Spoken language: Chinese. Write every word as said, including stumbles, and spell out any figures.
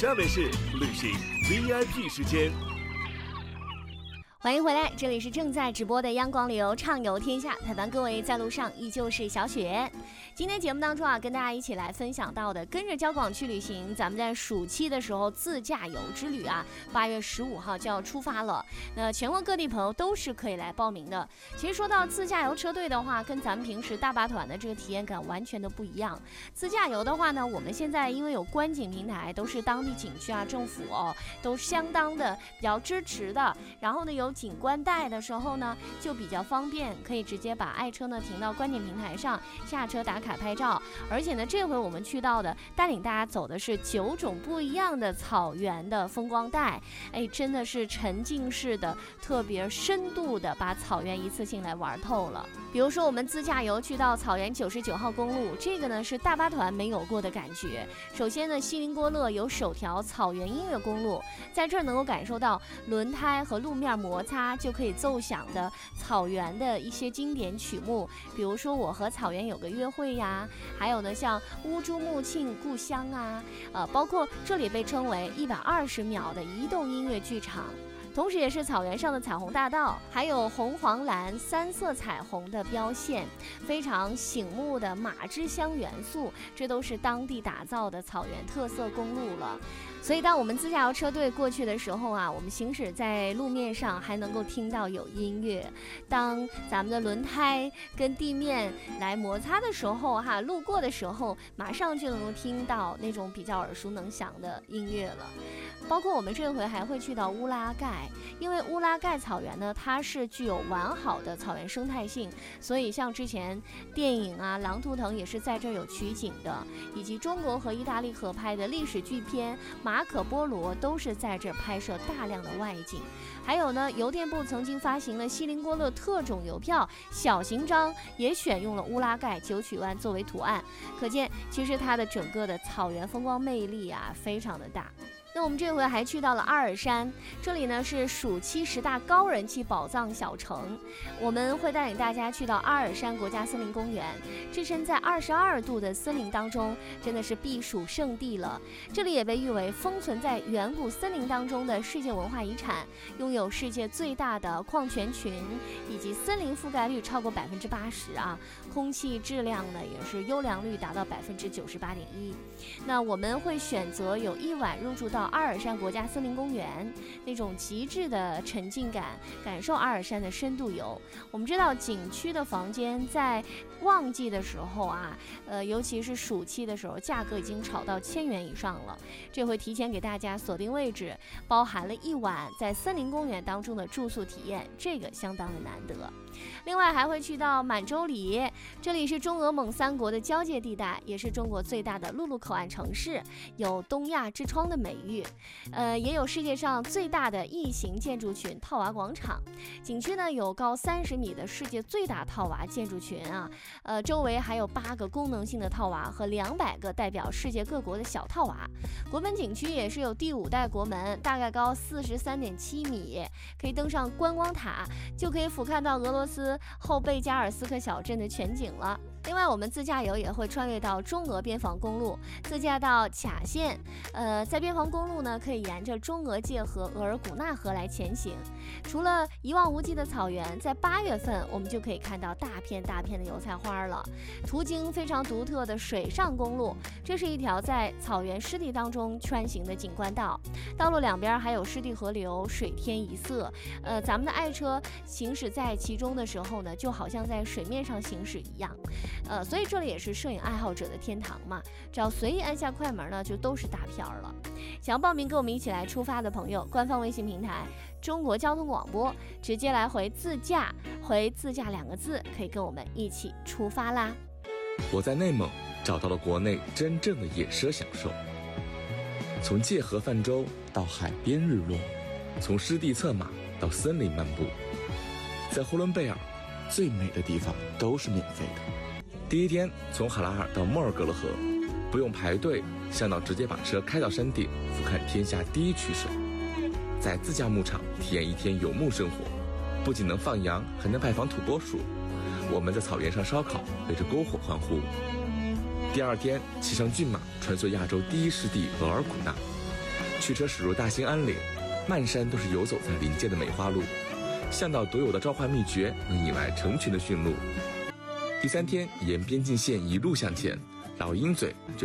下面是旅行 V I P 时间。 欢迎回来，这里是正在直播的央广旅游畅游天下，陪伴各位在路上依旧是小雪。今天节目当中啊，跟大家一起来分享到的，跟着交广去旅行，咱们在暑期的时候自驾游之旅啊，八月十五号就要出发了。那全国各地朋友都是可以来报名的。其实说到自驾游车队的话，跟咱们平时大巴团的这个体验感完全的不一样。自驾游的话呢，我们现在因为有观景平台，都是当地景区啊、政府哦，都相当的比较支持的。然后呢，有景观带的时候呢，就比较方便，可以直接把爱车呢停到观景平台上，下车打卡拍照。而且呢，这回我们去到的，带领大家走的是九种不一样的草原的风光带，哎，真的是沉浸式的，特别深度的把草原一次性来玩透了。比如说我们自驾游去到草原九十九号公路，这个呢是大巴团没有过的感觉。首先呢，锡林郭勒有首条草原音乐公路，在这儿能够感受到轮胎和路面摩擦就可以奏响的草原的一些经典曲目，比如说我和草原有个约会呀，还有呢像乌珠穆庆故乡啊，呃，包括这里被称为一百二十秒的移动音乐剧场。同时也是草原上的彩虹大道，还有红黄蓝三色彩虹的标线，非常醒目的马之乡元素，这都是当地打造的草原特色公路了。所以当我们自驾游车队过去的时候啊，我们行驶在路面上还能够听到有音乐，当咱们的轮胎跟地面来摩擦的时候哈，路过的时候马上就能够听到那种比较耳熟能详的音乐了。包括我们这回还会去到乌拉盖，因为乌拉盖草原呢，它是具有完好的草原生态性，所以像之前电影啊《狼图腾》也是在这儿有取景的，以及中国和意大利合拍的历史巨片《马可波罗》都是在这儿拍摄大量的外景。还有呢，邮电部曾经发行了锡林郭勒特种邮票小型张，也选用了乌拉盖九曲湾作为图案，可见其实它的整个的草原风光魅力啊非常的大。那我们这回还去到了阿尔山，这里呢是暑期十大高人气宝藏小城，我们会带领大家去到阿尔山国家森林公园，置身在二十二度的森林当中，真的是避暑胜地了。这里也被誉为封存在远古森林当中的世界文化遗产，拥有世界最大的矿泉群，以及森林覆盖率超过百分之八十啊，空气质量呢也是优良率达到百分之九十八点一。那我们会选择有一晚入住到阿尔山国家森林公园，那种极致的沉浸感，感受阿尔山的深度游。我们知道景区的房间在旺季的时候啊，呃，尤其是暑期的时候，价格已经炒到千元以上了。这回提前给大家锁定位置，包含了一晚在森林公园当中的住宿体验，这个相当的难得。另外还会去到满洲里，这里是中俄蒙三国的交界地带，也是中国最大的陆路口岸城市，有东亚之窗的美誉，呃，也有世界上最大的异形建筑群套娃广场。景区呢有高三十米的世界最大套娃建筑群啊，呃，周围还有八个功能性的套娃和两百个代表世界各国的小套娃。国门景区也是有第五代国门，大概高四十三点七米，可以登上观光塔，就可以俯瞰到俄罗斯后贝加尔斯克小镇的全景了。另外我们自驾游也会穿越到中俄边防公路，自驾到卡县，呃，在边防公路呢可以沿着中俄界河额尔古纳河来前行。除了一望无际的草原，在八月份我们就可以看到大片大片的油菜花了。途经非常独特的水上公路，这是一条在草原湿地当中穿行的景观道，道路两边还有湿地河流，水天一色。呃，咱们的爱车行驶在其中的时候呢，就好像在水面上行驶一样。呃，所以这里也是摄影爱好者的天堂嘛，只要随意按下快门呢，就都是大片了。想要报名跟我们一起来出发的朋友，官方微信平台中国交通广播，直接来回自驾，回自驾两个字，可以跟我们一起出发啦。 我在内蒙找到了国内真正的野奢享受，从界河泛舟到海边日落，从湿地策马到森林漫步，在呼伦贝尔最美的地方都是免费的。第一天从哈拉尔到莫尔格勒河，不用排队，向导直接把车开到山顶，俯瞰天下第一曲水。在自驾牧场体验一天游牧生活，不仅能放羊，还能拜访土拨鼠。我们在草原上烧烤，围着篝火欢呼。第二天骑上骏马，穿梭亚洲第一湿地额尔古纳， 驱车驶入大兴安岭，漫山都是游走在林间的梅花鹿。向导独有的召唤秘诀能引来成群的驯鹿。第三天，沿边境线一路向前，老鹰嘴就